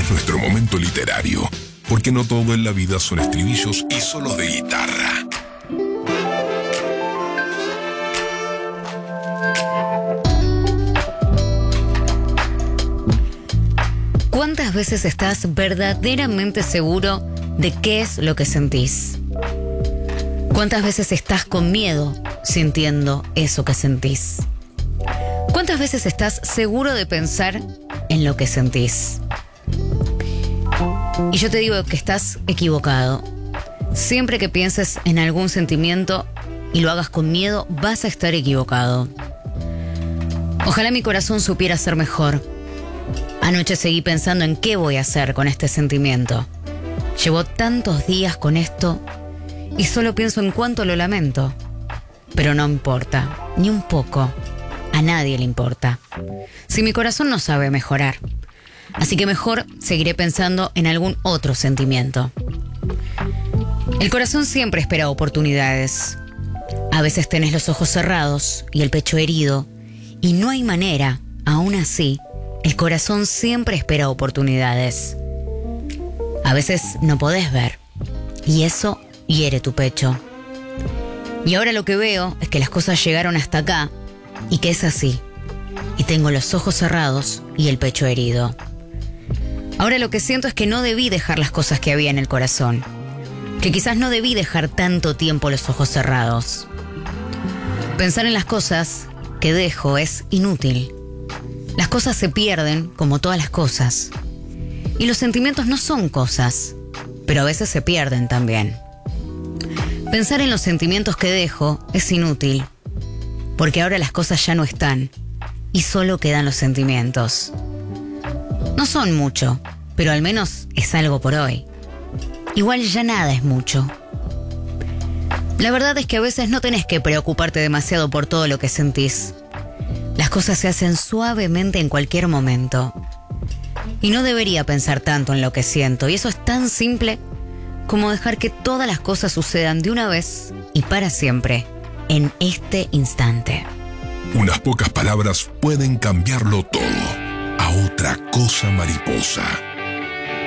es nuestro momento literario, porque no todo en la vida son estribillos y solos de guitarra. ¿Cuántas veces estás verdaderamente seguro de qué es lo que sentís? ¿Cuántas veces estás con miedo sintiendo eso que sentís? ¿Cuántas veces estás seguro de pensar en lo que sentís? Y yo te digo que estás equivocado. Siempre que pienses en algún sentimiento y lo hagas con miedo, vas a estar equivocado. Ojalá mi corazón supiera ser mejor. Anoche seguí pensando en qué voy a hacer con este sentimiento. Llevo tantos días con esto y solo pienso en cuánto lo lamento. Pero no importa, ni un poco. A nadie le importa. Si mi corazón no sabe mejorar. Así que mejor seguiré pensando en algún otro sentimiento. El corazón siempre espera oportunidades. A veces tenés los ojos cerrados y el pecho herido y no hay manera, aún así, el corazón siempre espera oportunidades. A veces no podés ver y eso hiere tu pecho. Y ahora lo que veo es que las cosas llegaron hasta acá y que es así. Y tengo los ojos cerrados y el pecho herido. Ahora lo que siento es que no debí dejar las cosas que había en el corazón. Que quizás no debí dejar tanto tiempo los ojos cerrados. Pensar en las cosas que dejo es inútil. Las cosas se pierden como todas las cosas. Y los sentimientos no son cosas, pero a veces se pierden también. Pensar en los sentimientos que dejo es inútil, porque ahora las cosas ya no están y solo quedan los sentimientos. No son mucho, pero al menos es algo por hoy. Igual ya nada es mucho. La verdad es que a veces no tenés que preocuparte demasiado por todo lo que sentís. Las cosas se hacen suavemente en cualquier momento. Y no debería pensar tanto en lo que siento. Y eso es tan simple como dejar que todas las cosas sucedan de una vez y para siempre, en este instante. Unas pocas palabras pueden cambiarlo todo. A otra cosa, mariposa.